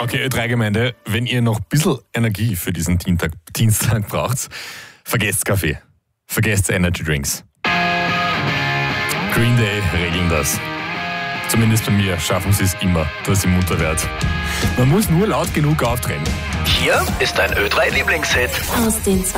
Okay, Ö3-Gemeinde, wenn ihr noch ein bisschen Energie für diesen Dienstag braucht, vergesst Kaffee. Vergesst Energy Drinks. Green Day regeln das. Zumindest bei mir schaffen sie es immer, dass ich munter werde. Man muss nur laut genug aufdrehen. Hier ist ein Ö3-Lieblingshit. Aus den